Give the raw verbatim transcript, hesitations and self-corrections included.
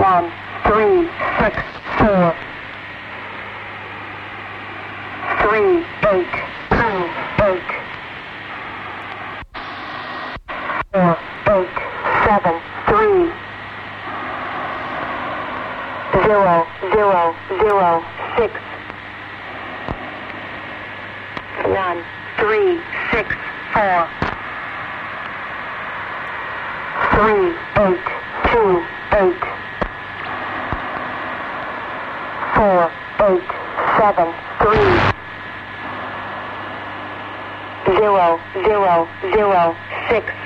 one, three, six, four, three, eight, two, eight, four, eight, seven, three, zero, zero, zero, six, one, three, six, four, three, eight, two, eight, four, eight, seven, three, zero, zero, zero, six.